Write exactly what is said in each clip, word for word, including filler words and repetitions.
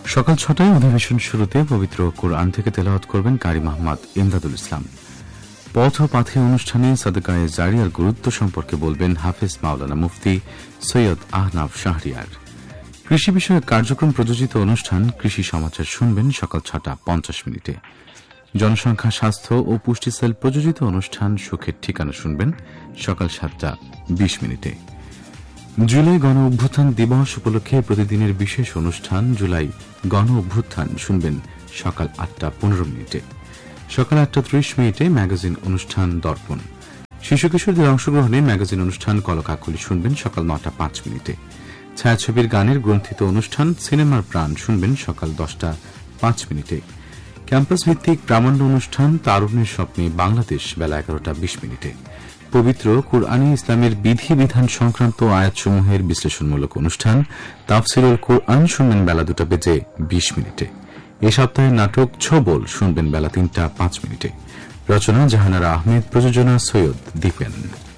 সকাল ছটায় অধিবেশন শুরুতে পবিত্র কোরআন থেকে তেলাওয়াত করবেন কারি মোহাম্মদ ইমদাদুল ইসলাম। পথ ও পাথে অনুষ্ঠানে সাদকায়ে জারিয়ার গুরুত্ব সম্পর্কে বলবেন হাফেজ মাওলানা মুফতি সৈয়দ আহনাফ শাহরিয়ার। কৃষি বিষয়ক কার্যক্রম প্রযোজিত অনুষ্ঠান কৃষি সমাচার শুনবেন সকাল ছটা পঞ্চাশ মিনিটে। জনসংখ্যা, স্বাস্থ্য ও পুষ্টি সেল প্রযোজিত অনুষ্ঠান সুখের ঠিকানা শুনবেন সকাল সাতটা বিশ মিনিটে। জুলাই গণ অভ্যুত্থান দিবস উপলক্ষে প্রতিদিনের বিশেষ অনুষ্ঠান জুলাই গণ অভ্যুত্থান শুনবেন সকাল আটটা পনেরো মিনিটে। সকাল আটটা ত্রিশ মিনিটে ম্যাগাজিন অনুষ্ঠান দর্পণ। শিশু কিশোরদের অংশগ্রহণে ম্যাগাজিন অনুষ্ঠান কলকাকলি শুনবেন সকাল নটা পাঁচ মিনিটে। ছায়াছবির গানের গ্রন্থিত অনুষ্ঠান সিনেমার প্রাণ শুনবেন সকাল দশটা পাঁচ মিনিটে। ক্যাম্পাস ভিত্তিক প্রামাণ্য অনুষ্ঠান তারুণ্যের স্বপ্নে বাংলাদেশ বেলা এগারোটা বিশ মিনিটে। পবিত্র কুরআনে ইসলামের বিধি বিধান সংক্রান্ত আয়াতসমূহের বিশ্লেষণমূলক অনুষ্ঠান তাফসিরুল কুরআন শুনবেন বেলা দুটা বেজে বিশ মিনিটে। এ সপ্তাহের নাটক ছোবল শুনবেন বেলা তিনটা পাঁচ মিনিটে। রচনা জাহানারা আহমেদ, প্রযোজনা সৈয়দ দীপেন।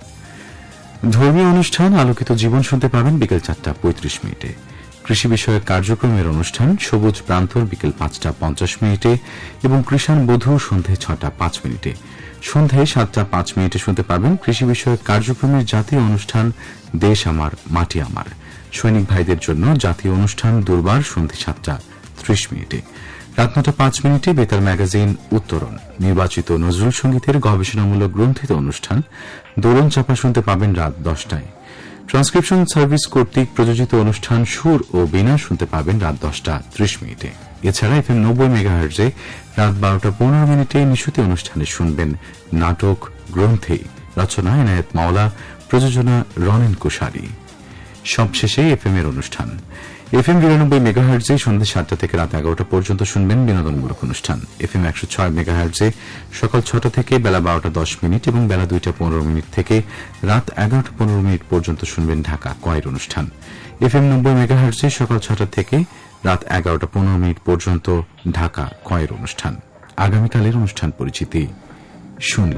ধর্মীয় অনুষ্ঠান আলোকিত জীবন শুনতে পাবেন বিকেল চারটা পঁয়ত্রিশ মিনিটে। কৃষি বিষয়ক কার্যক্রমের অনুষ্ঠান সবুজ প্রান্তর বিকেল পাঁচটা পঞ্চাশ মিনিটে এবং কৃষাণ বধূ সন্ধে ছটা পাঁচ মিনিটে। সন্ধ্যায় সাতটা পাঁচ মিনিটে শুনতে পাবেন কৃষি বিষয়ক কার্যক্রমের জাতীয় অনুষ্ঠান দেশ আমার মাটি আমার। সৈনিক ভাইদের জন্য জাতীয় অনুষ্ঠান দুর্বার সন্ধ্যে সাতটা ত্রিশ মিনিটে। রাত নটা পাঁচ মিনিটে বেতার ম্যাগাজিন উত্তরণ। নির্বাচিত নজরুল সঙ্গীতের গবেষণামূলক গ্রন্থিত অনুষ্ঠান দোলন চাপা শুনতে পাবেন রাত দশটায়। ট্রান্সক্রিপশন সার্ভিস কর্তৃক প্রযোজিত অনুষ্ঠান সুর ও বীণা শুনতে পাবেন রাত দশটা ত্রিশ মিনিটে। এছাড়া এফ এম নব্বই মেগাহার্জে রাত বারোটা পনেরো মিনিটে নিশুতি অনুষ্ঠানে শুনবেন নাটক গ্রন্থে। রচনা এনায়েত মাওলা, প্রযোজনা রনেন কুশারি। সবশেষে এফ এম এর অনুষ্ঠান এফ এম বিরানব্বই মেগাহার্জে সন্ধ্যে সাতটা থেকে রাত এগারোটা পর্যন্ত শুনবেন বিনোদনমূলক অনুষ্ঠান। এফ এম একশো ছয় মেগাহার্জে সকাল ছটা থেকে বেলা বারোটা দশ মিনিট এবং বেলা দুইটা পনেরো মিনিট থেকে রাত এগারোটা পনেরো মিনিট পর্যন্ত শুনবেন ঢাকা কয়ের অনুষ্ঠান। এফ এম নব্বই মেগাহার্জে সকাল ছটা থেকে রাত এগারোটা পনেরো মিনিট পর্যন্ত ঢাকা কয়ের অনুষ্ঠান। আগামীকালের অনুষ্ঠান পরিচিতি শুনলেন।